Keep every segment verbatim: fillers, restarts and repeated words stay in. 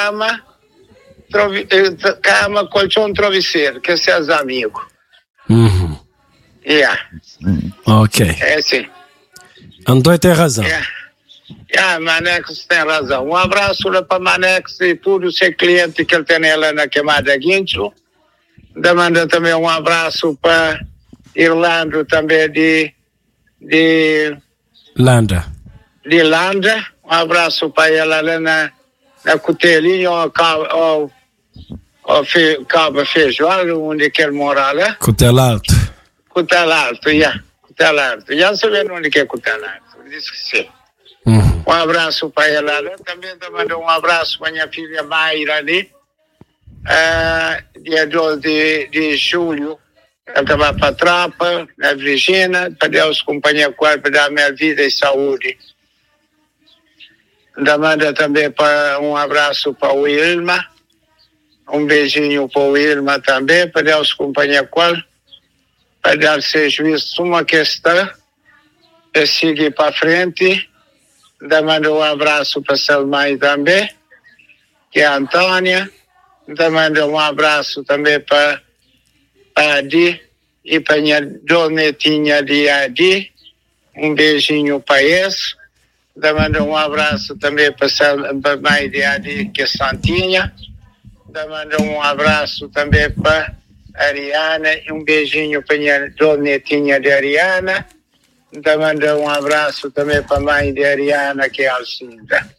cama, trovi, cama, colchão, travesseiro, que seus amigos. Uhum. Yeah. Ok. É assim. Antônio tem razão. Yeah. Yeah, Manex tem razão. Um abraço lá para Manex e todos os clientes que ele tem lá na queimada Guincho. Demanda também um abraço para Irlanda também de de Landa. De Irlanda. Um abraço para ela lá na, na Cotelinha ou ou ou fe, Cabo Feijão, onde que ele mora lá. Cotel Alto. Cotel Alto, yeah. Cotel Alto. Já sabendo onde que é Cotel Alto. Disse que sim. Uhum. Um abraço para ela lá. Também mandou um abraço para minha filha Mayra ali. Uh, dia doze de, de julho. Ela estava para a Trapa, na Virgínia. Para Deus companhia com ela, para dar minha vida e saúde. Ainda manda também para um abraço para o Ilma. Um beijinho para o Ilma também. Para Deus companhia com ela. Para dar serviço uma questão. Para seguir para frente. Ainda mando um abraço para a Salmai também, que é a Antônia. Ainda mando um abraço também para a Adi e para a minha donetinha de Adi. Um beijinho para eles. Ainda mando um abraço também para a mãe de Adi, que é Santinha. Ainda mando um abraço também para a Ariana e um beijinho para a minha donetinha de Ariana. Então, manda um abraço também para a mãe de Ariana, que é Alcinda.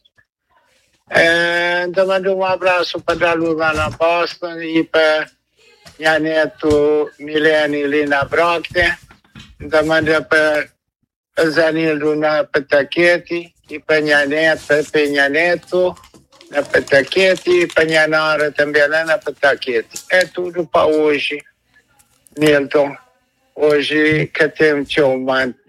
É, então, manda um abraço para a Lula na Boston e para minha neto Milene Lina Brockton. Então, manda para o Zanildo na Petaquete e para minha neta, para minha neto na Petaquete e para minha nora também lá na Petaquete. É tudo para hoje, Nilton. Hoje que tem um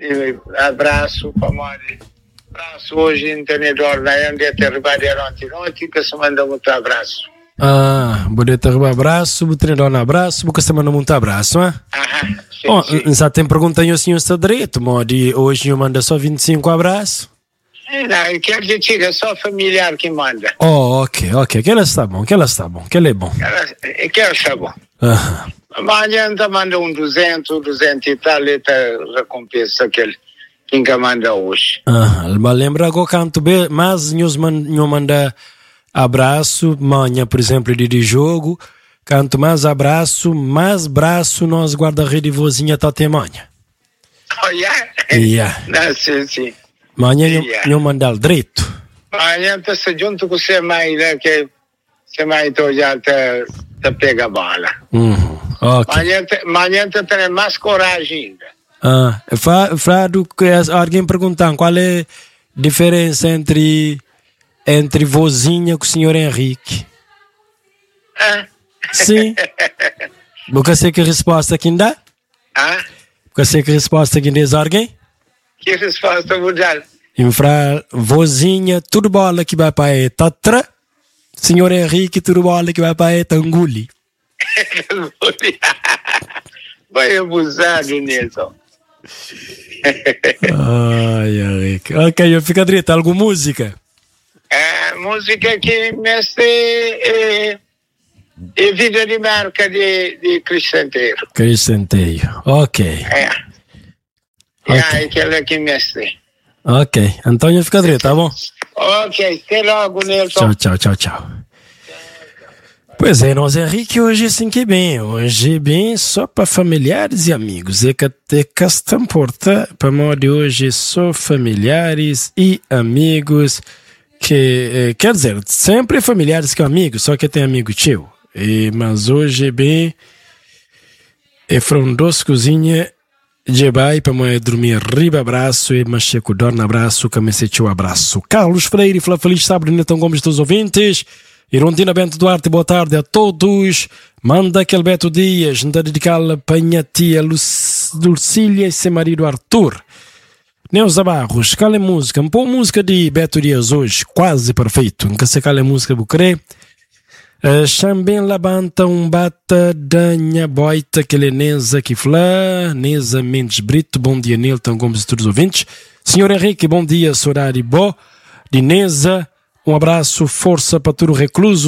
abraço para mãe. Abraço hoje entendedor na onde é trabalhar ontem que se manda muito abraço. Ah, bude ter abraço, bude ter um abraço, porque se manda muito abraço, não é? Aham. Sim, oh, sim. Já tem pergunta aí o senhor está direito, mas hoje eu manda só vinte e cinco abraços. Não, eu quero dizer é só familiar que manda. Oh, ok, ok, que ela está bom, que ela está bom, que ela é bom. É que ela está bom. Aham. Amanhã ainda manda um duzentos, duzentos e tal, e tá recompensa aquele quem que manda hoje. Aham, mas lembra que eu canto bem, mas eu manda abraço, manhã, por exemplo, de, de jogo, canto mais abraço, mais braço, nós guarda-rede vozinha tá até manhã. Oh, yeah? Yeah. Não, sim, sim. Manhã eu, Yeah. eu mandar direito. Amanhã está se junto com você mais, né, que você mais então já tá, tá pega a bala. Uhum. Ok. Amanhã, amanhã tá tendo mais coragem ainda. Ah, fra, fra do que alguém perguntando qual é a diferença entre entre vozinha com o senhor Henrique. Ah? Sim. Você sei que resposta que dá? Ah? Você sei que resposta que diz alguém? Que resposta vou dar? Infra vozinha, tudo bola que vai para é Tatra. Senhor Henrique, tudo bola que vai para é Tanguli. Vai abusado, Nilson. Ai, Henrique. Ok, eu fico direito. Alguma música? É, música que mestre é, é Vida de Marca de, de Cristanteiro. Cristanteiro. Ok. É. Ok. É aquela que mestre. Ok. Antônio fica direito, tá bom? Ok, até logo, Nilson. Tchau, tchau, tchau, tchau. Pois é, nós Henrique hoje assim que bem, hoje bem só para familiares e amigos, é que até custom porta para modo de hoje só familiares e amigos, que eh, quer dizer, sempre familiares que amigos, só que tem amigo tio, e, mas hoje bem é frondoso cozinha de bai para moer dormir riba abraço e mexer com dor no abraço, camisete o abraço. Carlos Freire, Flá Feliz Sábado, Nilton Gomes dos ouvintes. Irondina Bento Duarte, boa tarde a todos. Manda aquele Beto Dias, ainda dedicá-la para minha tia Lucília e seu marido Arthur. Neuza Barros, cala a música. Pô música de Beto Dias hoje, quase perfeito. Nunca se cala a música, vou querer. Uh, Xambém labanta um bata danha boita que ele Neza que flá. Neza Mendes Brito, bom dia Nilton Gomes e todos os ouvintes. Senhor Henrique, bom dia, Sorari Bo. De Neza. Um abraço, força para todo recluso.